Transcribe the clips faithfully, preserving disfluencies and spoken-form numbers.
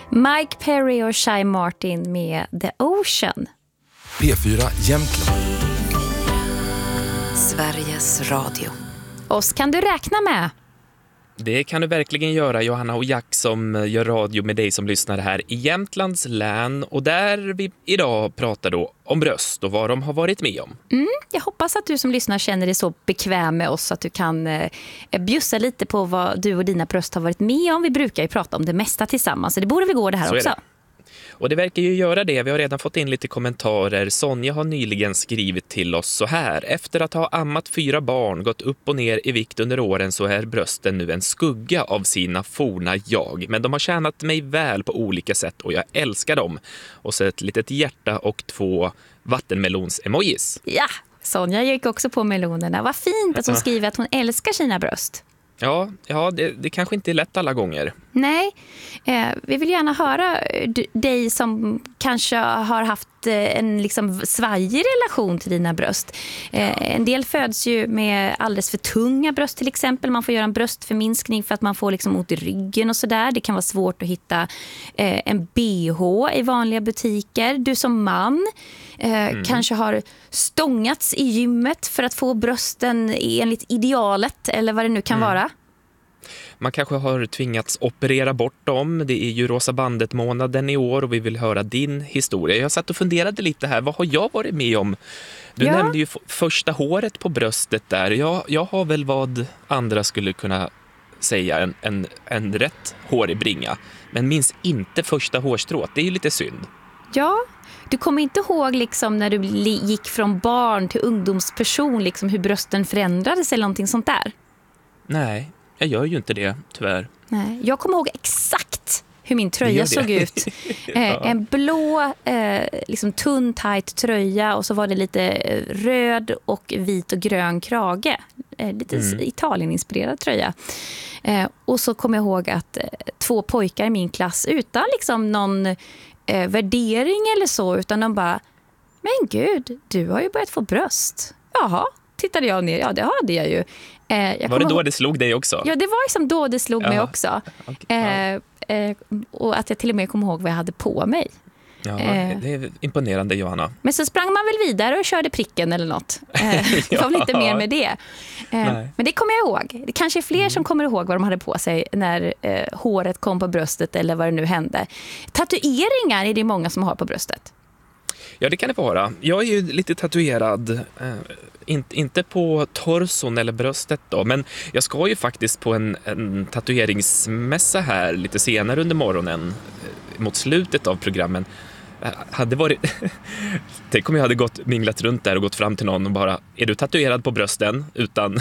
Mike Perry och Shy Martin med The Ocean. P fyra Jämtland. Sveriges Radio. Oss kan du räkna med. Det kan du verkligen göra, Johanna och Jack, som gör radio med dig som lyssnar här i Jämtlands län. Och där vi idag pratar då om bröst och vad de har varit med om. Mm, jag hoppas att du som lyssnar känner dig så bekväm med oss att du kan eh, bjussa lite på vad du och dina bröst har varit med om. Vi brukar ju prata om det mesta tillsammans, så det borde väl gå det här så också. Det. Och det verkar ju göra det. Vi har redan fått in lite kommentarer. Sonja har nyligen skrivit till oss så här. Efter att ha ammat fyra barn, gått upp och ner i vikt under åren, så är brösten nu en skugga av sina forna jag. Men de har tjänat mig väl på olika sätt och jag älskar dem. Och så ett litet hjärta och två vattenmelons-emojis. Ja, Sonja gick också på melonerna. Vad fint att hon skriver att hon älskar sina bröst. Ja, ja det, det kanske inte är lätt alla gånger. Nej, eh, vi vill gärna höra d- dig som kanske har haft eh, en liksom svajig relation till dina bröst. Eh, en del föds ju med alldeles för tunga bröst till exempel. Man får göra en bröstförminskning för att man får liksom ont i ryggen och sådär. Det kan vara svårt att hitta eh, en B H i vanliga butiker. Du som man eh, mm. kanske har stångats i gymmet för att få brösten enligt idealet eller vad det nu kan mm. vara. Man kanske har tvingats operera bort dem. Det är ju Rosa bandet-månaden i år och vi vill höra din historia. Jag satt och funderade lite här. Vad har jag varit med om? Du ja. nämnde ju f- första håret på bröstet där. Jag, jag har väl vad andra skulle kunna säga en, en, en rätt hårig bringa. Men minns inte första hårstrået. Det är ju lite synd. Ja, du kommer inte ihåg liksom när du gick från barn till ungdomsperson liksom hur brösten förändrades eller någonting sånt där? Nej. Jag gör ju inte det, tyvärr. Nej, jag kommer ihåg exakt hur min tröja såg ut. ja. eh, en blå, eh, liksom tunn, tajt tröja och så var det lite röd och vit och grön krage. Eh, lite mm. Italien-inspirerad tröja. Eh, och så kommer jag ihåg att eh, två pojkar i min klass utan liksom någon eh, värdering eller så, utan de bara, men gud, du har ju börjat få bröst. Jaha, tittade jag ner. Ja, det hade jag ju. Eh, jag var det då ihåg... det slog dig också? Ja, det var liksom då det slog ja. mig också. Okay. Eh, eh, och att jag till och med kom ihåg vad jag hade på mig. Ja, eh. det är imponerande, Johanna. Men så sprang man väl vidare och körde pricken eller något. Eh, det var väl lite mer med det. Eh, men det kommer jag ihåg. Det kanske är fler mm. som kommer ihåg vad de hade på sig när eh, håret kom på bröstet eller vad det nu hände. Tatueringar är det många som har på bröstet. Ja, det kan det vara. Jag är ju lite tatuerad, eh, in, inte på torson eller bröstet då, men jag ska ju faktiskt på en, en tatueringsmässa här lite senare under morgonen, eh, mot slutet av programmen. Eh, hade varit... Tänk om jag hade gått, minglat runt där och gått fram till någon och bara, är du tatuerad på brösten? Utan,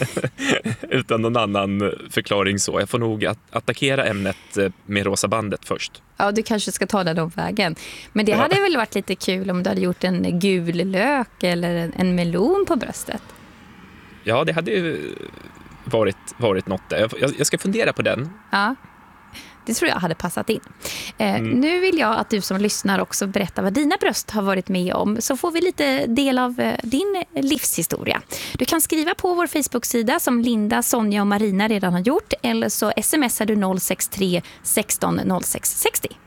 utan någon annan förklaring så. Jag får nog att, attackera ämnet med Rosa bandet först. Ja, du kanske ska ta den vägen. Men det ja. hade väl varit lite kul om du hade gjort en gul lök eller en, en melon på bröstet. Ja, det hade ju varit, varit något där. Jag, jag ska fundera på den. Ja, det tror jag hade passat in. Eh, mm. Nu vill jag att du som lyssnar också berättar vad dina bröst har varit med om. Så får vi lite del av eh, din livshistoria. Du kan skriva på vår Facebook-sida som Linda, Sonja och Marina redan har gjort. Eller så smsar du noll sex tre sexton noll sex sextio.